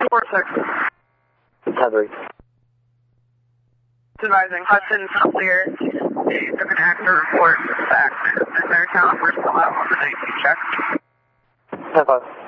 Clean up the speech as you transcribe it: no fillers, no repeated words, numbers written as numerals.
246. 10-3. Advising Hudson, clear. They took an actor report back. And their account, we're still out on the 19 check. 10-5.